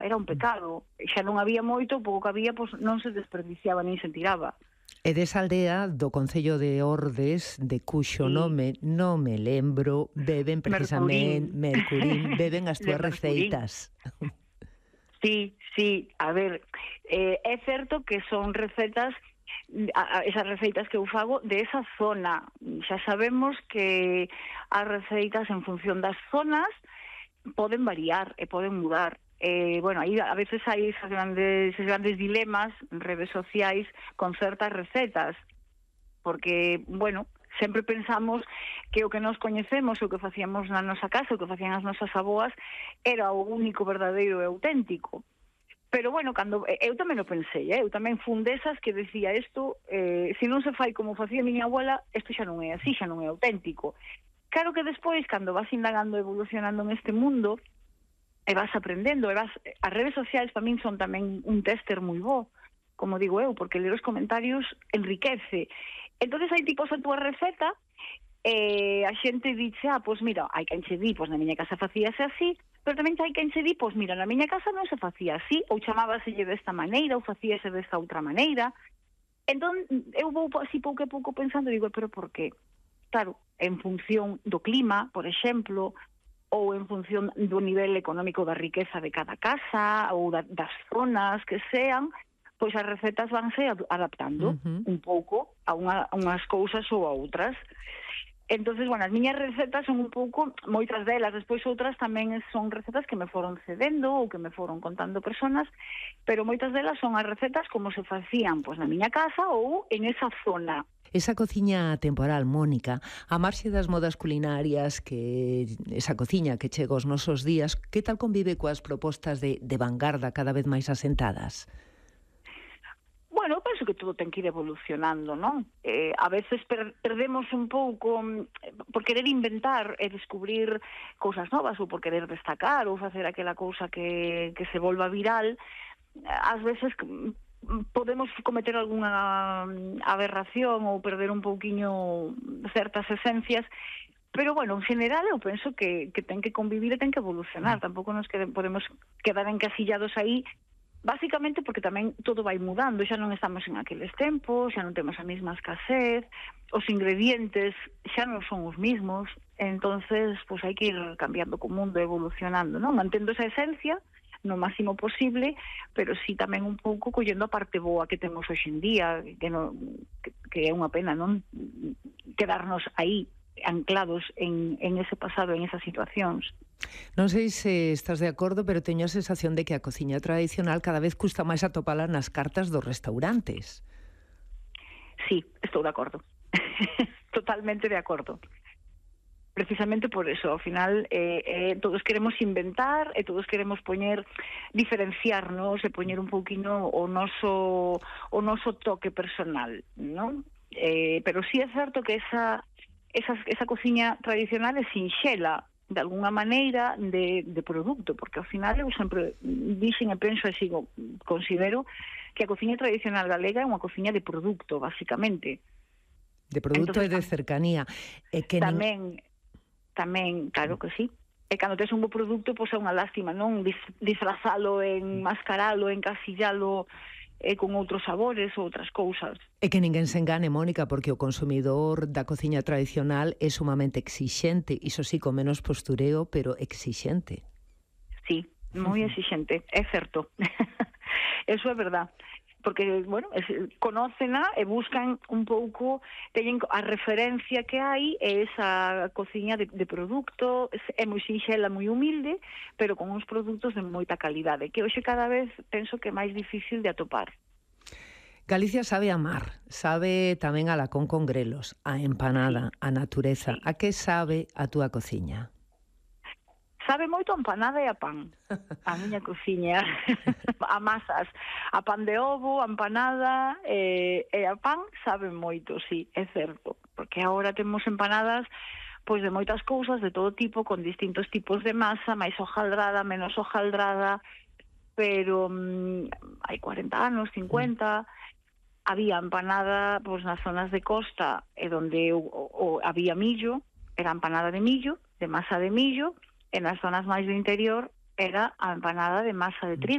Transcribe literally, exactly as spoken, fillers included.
era un pecado. Xa non había moito, o pouco que había, pois non se desperdiciaba nin se tiraba. E desa aldea do Concello de Ordes, de cuxo Sí. nome non me lembro, beben precisamente Mercurín, Mercurín. beben as De túas Mercurín. receitas. Sí, sí, a ver, eh, é certo que son recetas, a, a, esas receitas que eu fago de esa zona. Xa sabemos que as receitas en función das zonas poden variar e poden mudar. Eh, bueno, aí a veces hai esas grandes, esos grandes dilemas en redes sociais con certas recetas, porque, bueno, sempre pensamos que o que nos coñecemos, o que facíamos na nosa casa, o que facían as nosas aboas, era o único verdadeiro e auténtico. Pero, bueno, cando eu tamén o pensei, eh? eu tamén fun desas que decía isto, eh, se non se fai como facía a miña abuela, isto xa non é así, xa non é auténtico. Claro que despois, cando vas indagando e evolucionando neste mundo, e vas aprendendo, e vas... As redes sociais para min son tamén un tester moi bo, como digo eu, porque ler os comentarios enriquece. Entonces hai tipos a túa receta, e a xente dice, ah, pois mira, hai quen che di, pois na miña casa facíase así, pero tamén hai quen che di, pois mira, na miña casa non se facía así, ou chamábaselle desta maneira, ou facíase desta outra maneira. Entón, eu vou así pouco a pouco pensando, e digo, pero por qué? Claro, en función do clima, por exemplo, ou en función do nivel económico da riqueza de cada casa, ou da, das zonas que sean, pois as recetas vanse adaptando uh-huh. un pouco a, unha, a unhas cousas ou a outras. Entonces, bueno, as miñas recetas son un pouco, moitas delas, despois outras tamén son recetas que me foron cedendo ou que me foron contando personas, pero moitas delas son as recetas como se facían pois na miña casa ou en esa zona. Esa cociña temporal, Mónica, a marxe das modas culinarias, que esa cociña que chega aos nosos días, que tal convive coas propostas de, de vanguarda cada vez máis asentadas? Bueno, penso que todo ten que ir evolucionando, non? Eh, a veces per, perdemos un pouco por querer inventar e descubrir cousas novas, ou por querer destacar, ou facer aquela cousa que, que se volva viral. Ás veces podemos cometer algunha aberración ou perder un pouquiño certas esencias, pero, bueno, en general eu penso que, que ten que convivir e ten que evolucionar. Tampouco nos quede, podemos quedar encasillados aí, básicamente porque tamén todo vai mudando, xa non estamos en aqueles tempos, xa non temos a mesma escasez, os ingredientes xa non son os mismos, entonces pois hai que ir cambiando co mundo, evolucionando, non? Mantendo esa esencia no máximo posible, pero sí tamén un pouco collendo a parte boa que temos hoxe en día, que, no, que, que é unha pena non quedarnos aí anclados en, en ese pasado, en esas situacións. Non sei se estás de acordo, pero teño a sensación de que a cociña tradicional cada vez custa máis atopala nas cartas dos restaurantes. Sí, estou de acordo. Totalmente de acordo. Precisamente por eso, ao final eh, eh, todos queremos inventar e todos queremos poñer, diferenciarnos e poñer un pouquinho o noso o noso toque personal, non? Eh, pero sí é certo que esa esa, esa cociña tradicional é sinxela de alguna maneira de, de produto, porque ao final eu sempre dixen e penso e sigo, considero que a cociña tradicional galega é unha cociña de produto, basicamente. De produto e de cercanía. E que tamén nin... Tamén, claro que sí. E cando tes un bo produto, pois é unha lástima, non? Disfrazalo, enmascaralo, encasillalo eh, con outros sabores ou outras cousas. E que ninguén se engane, Mónica, porque o consumidor da cociña tradicional é sumamente exixente, iso sí, con menos postureo, pero exixente. Sí, moi exixente, é certo. Eso é verdad. Porque, bueno, es, conócena e buscan un pouco, teñen a referencia que hai é esa cociña de, de produto, é moi sinxela, moi humilde, pero con uns produtos de moita calidade, que hoxe cada vez penso que é máis difícil de atopar. Galicia sabe a mar, sabe tamén a lacón con grelos, a empanada, sí. A natureza. Sí. A que sabe a túa cociña? Sabe moito a empanada e a pan, a miña cociña, a masas, a pan de ovo, a empanada e, e a pan sabe moito, sí, é certo, porque agora temos empanadas pois de moitas cousas, de todo tipo, con distintos tipos de masa, máis hojaldrada, menos hojaldrada, pero mm, hai cuarenta anos, cincuenta, había empanada pois nas zonas de costa e onde o, o, había millo, era empanada de millo, de masa de millo, e nas zonas máis do interior era a empanada de masa de trigo.